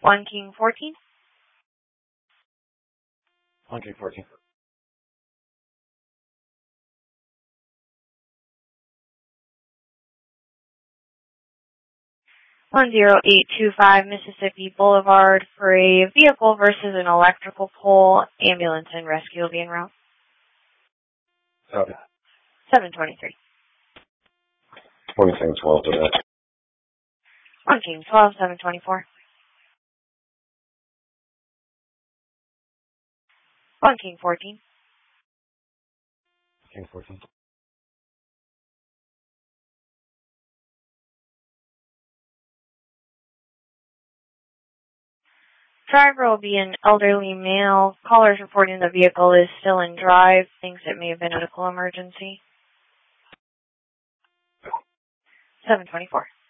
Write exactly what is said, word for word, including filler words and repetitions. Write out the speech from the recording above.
one King fourteen. one King fourteen. one zero eight two five Mississippi Boulevard for a vehicle versus an electrical pole. Ambulance and rescue will be en route. Okay. seven twenty-three. one King twelve to that. one King twelve, seven twenty-four. one King fourteen. King fourteen. Driver will be an elderly male. Callers reporting the vehicle is still in drive. Thinks it may have been a medical emergency. seven twenty-four.